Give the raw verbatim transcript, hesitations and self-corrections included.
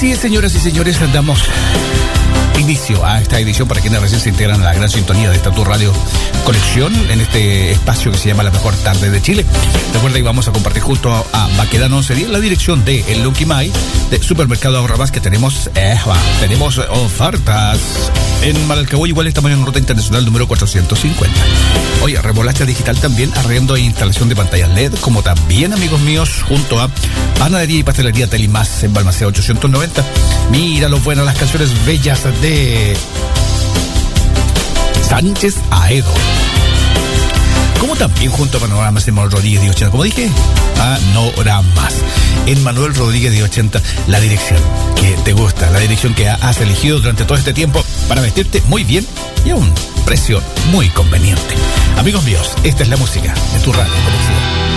Así es, señoras y señores, damos inicio a esta edición para quienes recién se integran a la gran sintonía de esta Tu Radio Colección en este espacio que se llama La Mejor Tarde de Chile. Recuerda que vamos a compartir justo a, a Baquedano once diez la dirección de El Lucky Mai de Supermercado Ahorra Más, que tenemos eh, tenemos ofertas en Malalcahuay. Igual estamos en ruta internacional número cuatrocientos cincuenta. Oye, remolacha digital también, arriendo e instalación de pantallas L E D, como también, amigos míos, junto a Panadería y Pastelería Telimás en Balmaceda ochocientos noventa. Mira lo bueno, las canciones bellas de Sánchez Aedo, como también junto a Panoramas en Manuel Rodríguez de ochenta, como dije, Panoramas en Manuel Rodríguez de ochenta, la dirección que te gusta, la dirección que has elegido durante todo este tiempo para vestirte muy bien y a un precio muy conveniente. Amigos míos, esta es la música de Tu Radio Colección.